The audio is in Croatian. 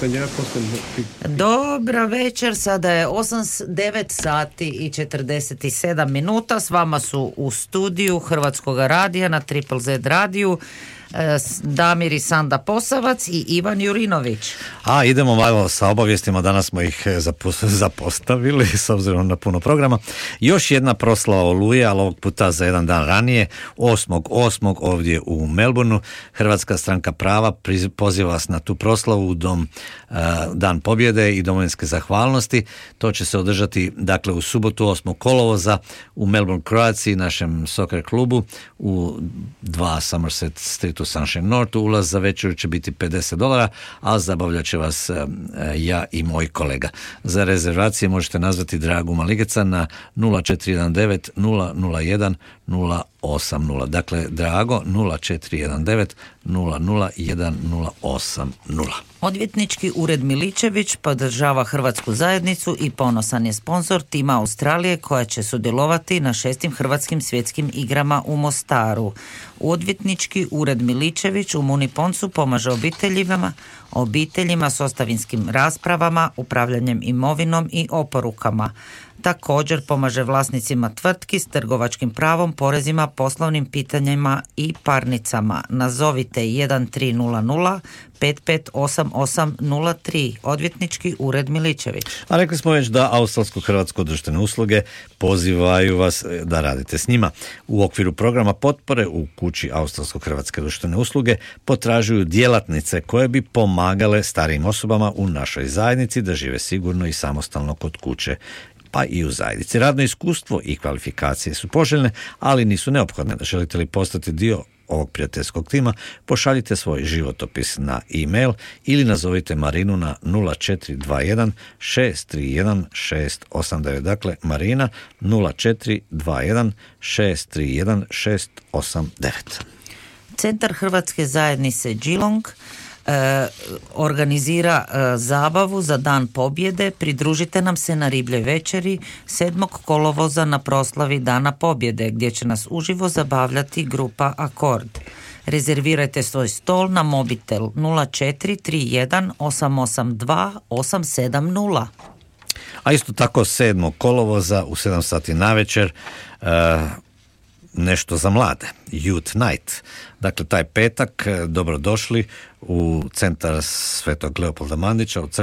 pitanja. Dobra večer, sada je 9 sati i 47 minuta. S vama su u studiju Hrvatskog radija na Triple Z radiju Damir i Sanda Posavac i Ivan Jurinović. A idemo malo sa obavijestima, danas smo ih zapostavili s obzirom na puno programa. Još jedna proslava Oluje, ali ovog puta za jedan dan ranije, 8.8. ovdje u Melbourneu. Hrvatska stranka prava poziva vas na tu proslavu u Dan pobjede i domovinske zahvalnosti. To će se održati dakle u subotu 8. kolovoza u Melbourne Croatia, našem soccer klubu u 2 Somerset Street u Sunshine North. Ulaz za večer će biti $50, a zabavljat će vas ja i moj kolega. Za rezervacije možete nazvati Dragu Maligeca na 0419 001 080. Dakle, Drago 0419 001 080. Odvjetnički ured Miličević podržava Hrvatsku zajednicu i ponosan je sponzor tima Australije koja će sudjelovati na 6. Hrvatskim svjetskim igrama u Mostaru. Odvjetnički ured Miličević u Muniponcu pomaže obiteljima s ostavinskim raspravama, upravljanjem imovinom i oporukama. Također pomaže vlasnicima tvrtki s trgovačkim pravom, porezima, poslovnim pitanjima i parnicama. Nazovite 1300 558803, odvjetnički ured Miličević. A rekli smo već da Australsko-hrvatsko društvene usluge pozivaju vas da radite s njima. U okviru programa potpore u kući Australsko-hrvatske društvene usluge potražuju djelatnice koje bi pomagale starijim osobama u našoj zajednici da žive sigurno i samostalno kod kuće, pa i u zajednici. Radno iskustvo i kvalifikacije su poželjne, ali nisu neophodne. Da želite li postati dio ovog prijateljskog tima, pošaljite svoj životopis na e-mail ili nazovite Marinu na 0421 631 689. Dakle, Marina 0421 631 689. Centar Hrvatske zajednice Geelong organizira zabavu za Dan pobjede. Pridružite nam se na ribljoj večeri 7. kolovoza na proslavi Dana pobjede gdje će nas uživo zabavljati grupa Akord. Rezervirajte svoj stol na mobitel 0431 882 870. A isto tako 7. kolovoza u 7 sati navečer nešto za mlade, Youth Night. Dakle, taj petak dobrodošli u centar Svetog Leopolda Mandića u